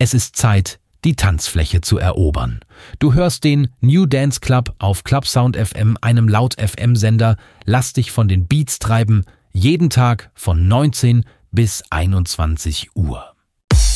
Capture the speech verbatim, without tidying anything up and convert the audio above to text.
Es ist Zeit, die Tanzfläche zu erobern. Du hörst den New Dance Club auf Clubsound F M, einem Laut-F M-Sender. Lass dich von den Beats treiben, jeden Tag von neunzehn bis einundzwanzig Uhr.